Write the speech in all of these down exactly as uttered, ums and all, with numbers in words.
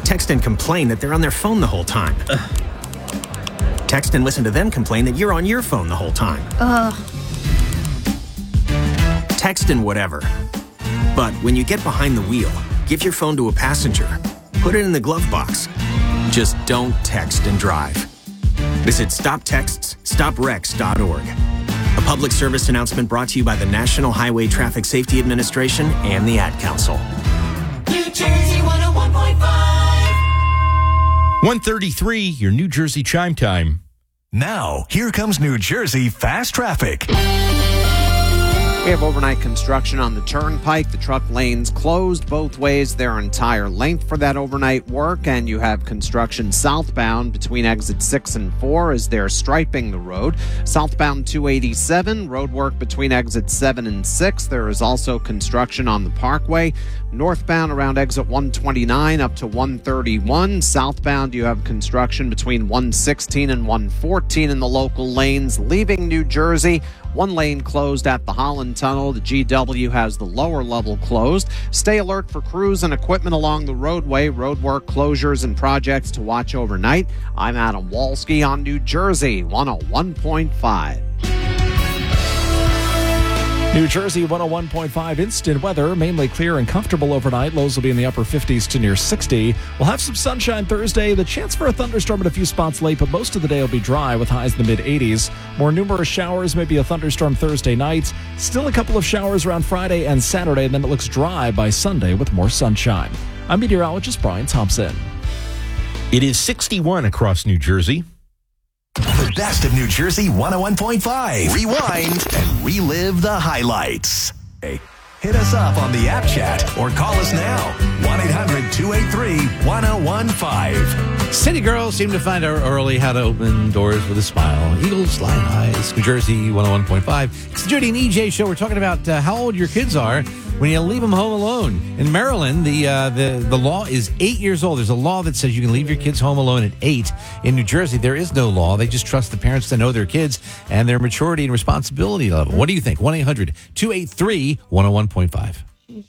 Text and complain that they're on their phone the whole time. Ugh. Text and listen to them complain that you're on your phone the whole time. Ugh. Text and whatever. But when you get behind the wheel, give your phone to a passenger. Put it in the glove box. Just don't text and drive. Visit stop texts stop wrecks dot org. A public service announcement brought to you by the National Highway Traffic Safety Administration and the Ad Council. New Jersey one oh one point five. one thirty-three, your New Jersey chime time. Now, here comes New Jersey Fast Traffic. We have overnight construction on the Turnpike. The truck lanes closed both ways their entire length for that overnight work, and you have construction southbound between exit six and four as they're striping the road. Southbound two eighty-seven, road work between exit seven and six. There is also construction on the Parkway. Northbound around exit one twenty-nine up to one thirty-one. Southbound, you have construction between one sixteen and one fourteen in the local lanes. Leaving New Jersey, one lane closed at the Holland Tunnel. The G W has the lower level closed. Stay alert for crews and equipment along the roadway. Roadwork closures and projects to watch overnight. I'm Adam Walski on New Jersey one oh one point five. New Jersey one oh one point five instant weather, mainly clear and comfortable overnight. Lows will be in the upper fifties to near sixty. We'll have some sunshine Thursday. The chance for a thunderstorm at a few spots late, but most of the day will be dry with highs in the mid eighties. More numerous showers, maybe a thunderstorm Thursday night. Still a couple of showers around Friday and Saturday, and then it looks dry by Sunday with more sunshine. I'm meteorologist Brian Thompson. It is sixty-one across New Jersey. The best of New Jersey one oh one point five. Rewind and relive the highlights. Hey, hit us up on the app chat or call us now. one eight hundred two eight three one oh one five. City girls seem to find out early how to open doors with a smile. Eagles flying highs. New Jersey one oh one point five. It's the Judy and E J show. We're talking about uh, how old your kids are when you leave them home alone. In Maryland, the uh, the the law is eight years old. There's a law that says you can leave your kids home alone at eight. In New Jersey, there is no law. They just trust the parents to know their kids and their maturity and responsibility level. What do you think? one eight hundred two eight three one oh one point five.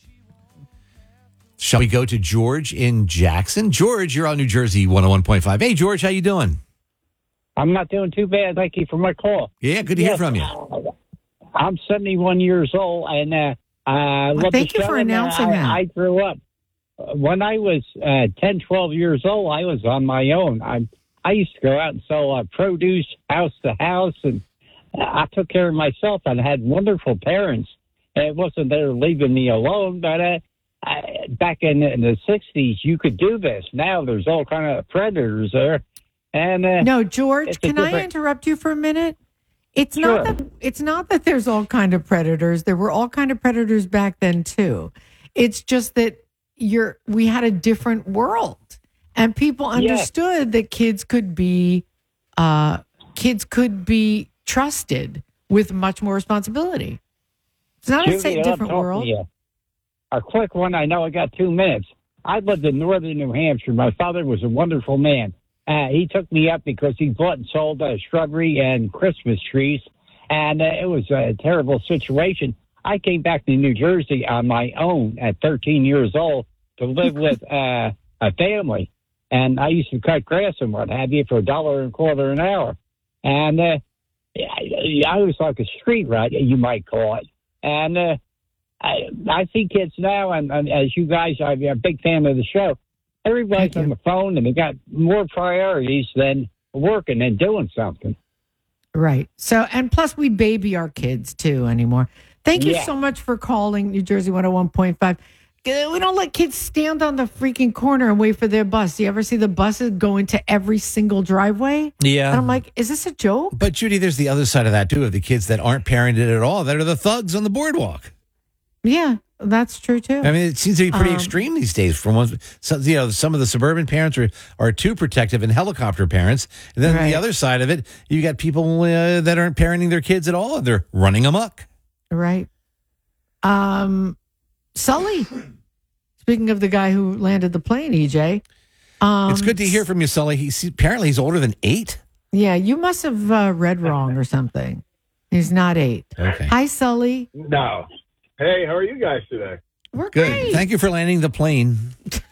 Shall we go to George in Jackson? George, you're on New Jersey one oh one point five. Hey, George, how you doing? I'm not doing too bad. Thank you for my call. Yeah, good to yes, hear from you. I'm seventy-one years old, and uh, I love well, thank the you show, for announcing I, that. I grew up. When I was uh, ten, twelve years old, I was on my own. I I used to go out and sell uh, produce house to house, and I took care of myself and had wonderful parents. It wasn't they were leaving me alone, but uh, I, back in, in the sixties, you could do this. Now there's all kind of predators there. And uh, no, George, can different... I interrupt you for a minute? It's sure. not that it's not that there's all kind of predators. There were all kind of predators back then too. It's just that you're we had a different world, and people understood yeah. that kids could be uh, kids could be trusted with much more responsibility. It's not Judy, a say, different world. A quick one. I know I got two minutes. I lived in northern New Hampshire. My father was a wonderful man. Uh, he took me up because he bought and sold uh, shrubbery and Christmas trees, and uh, it was a terrible situation. I came back to New Jersey on my own at thirteen years old to live with uh, a family, and I used to cut grass and what have you for a dollar and a quarter an hour. And uh, I, I was like a street rat, you might call it. And uh, I, I see kids now, and, and as you guys, I'm a big fan of the show. Everybody's on the phone, and they got more priorities than working and doing something. Right. So, and plus we baby our kids too anymore. Thank you yeah. so much for calling New Jersey one oh one point five. We don't let kids stand on the freaking corner and wait for their bus. Do you ever see the buses go into every single driveway? Yeah. And I'm like, is this a joke? But Judy, there's the other side of that too, of the kids that aren't parented at all, that are the thugs on the boardwalk. Yeah, that's true too. I mean, it seems to be pretty um, extreme these days. From one, so, you know, some of the suburban parents are, are too protective and helicopter parents. And then right. the other side of it, you got people uh, that aren't parenting their kids at all. They're running amok. Right. Um, Sully. Speaking of the guy who landed the plane, E J. Um, it's good to hear from you, Sully. He's apparently he's older than eight. Yeah, you must have uh, read wrong or something. He's not eight. Okay. Hi, Sully. No. Hey, how are you guys today? We're good. great. Thank you for landing the plane.